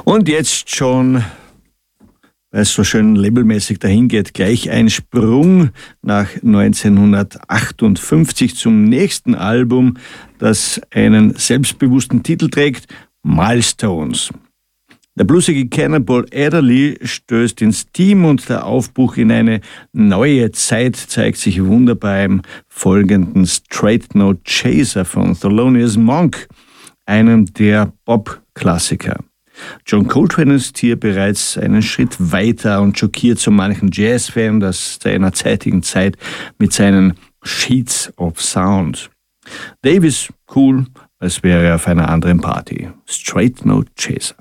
Und jetzt schon, weil es so schön labelmäßig dahin geht, gleich ein Sprung nach 1958 zum nächsten Album, das einen selbstbewussten Titel trägt, Milestones. Der bluesige Cannonball Adderley stößt ins Team und der Aufbruch in eine neue Zeit zeigt sich wunderbar im folgenden Straight No Chaser von Thelonious Monk, einem der Pop-Klassiker. John Coltrane ist hier bereits einen Schritt weiter und schockiert so manchen Jazz-Fan aus seiner zeitigen Zeit mit seinen Sheets of Sound. Dave ist cool, als wäre er auf einer anderen Party. Straight No Chaser.